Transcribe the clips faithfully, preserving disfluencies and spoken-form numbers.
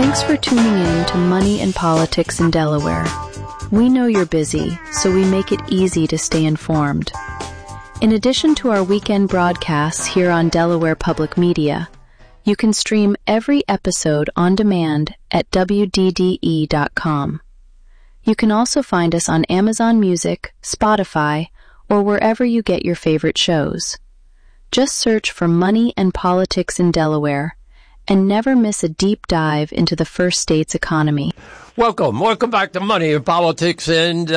Thanks for tuning in to Money and Politics in Delaware. We know you're busy, so we make it easy to stay informed. In addition to our weekend broadcasts here on Delaware Public Media, you can stream every episode on demand at W D D E dot com. You can also find us on Amazon Music, Spotify, or wherever you get your favorite shows. Just search for Money and Politics in Delaware and never miss a deep dive into the first state's economy. Welcome. Welcome back to Money and Politics in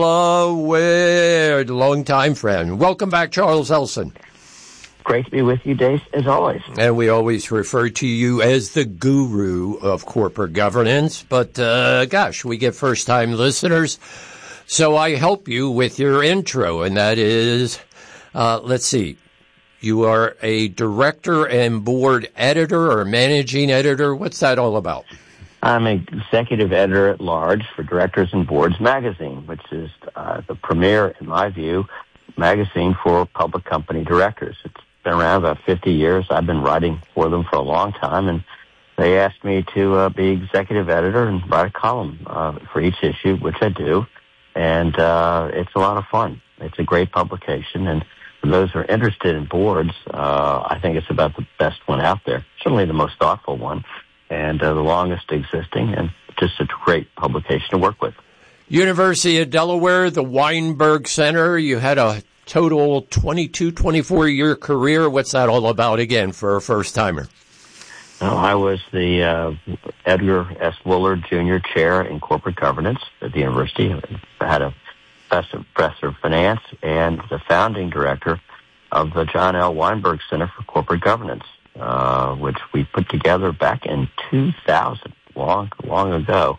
Delaware. Long-time friend. Welcome back, Charles Elson. Great to be with you, Dave, as always. And we always refer to you as the guru of corporate governance. But, uh, gosh, we get first-time listeners. So I help you with your intro, and that is, uh, let's see. You are a director and board editor or managing editor. What's that all about? I'm an executive editor at large for Directors and Boards magazine, which is uh, the premier, in my view, magazine for public company directors. It's been around about fifty years. I've been writing for them for a long time, and they asked me to uh, be executive editor and write a column uh, for each issue, which I do. And uh, it's a lot of fun. It's a great publication, and for those who are interested in boards, uh, I think it's about the best one out there. Certainly the most thoughtful one, and uh, the longest existing, and just a great publication to work with. University of Delaware, the Weinberg Center. You had a total twenty-two, twenty-four-year career. What's that all about again for a first-timer? Well, I was the uh, Edgar S. Woolard Junior Chair in Corporate Governance at the university. I had a professor of finance and the founding director of the John L. Weinberg Center for Corporate Governance, uh, which we put together back in two thousand, long, long ago,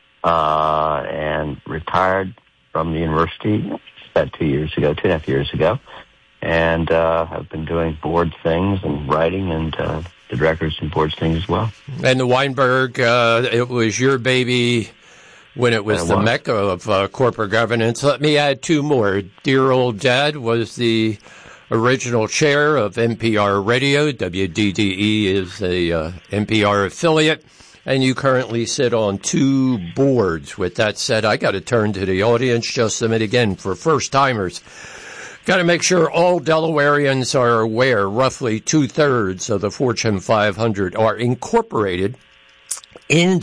uh, and retired from the university about two years ago, two and a half years ago, and uh, have been doing board things and writing and uh, the directors and boards things as well. And the Weinberg, uh, it was your baby when it was it the was. mecca of uh, corporate governance. Let me add two more. Dear old dad was the original chair of N P R Radio. W D D E is a uh, N P R affiliate, and you currently sit on two boards. With that said, I got to turn to the audience just a minute again for first-timers. Got to make sure all Delawareans are aware roughly two-thirds of the Fortune five hundred are incorporated in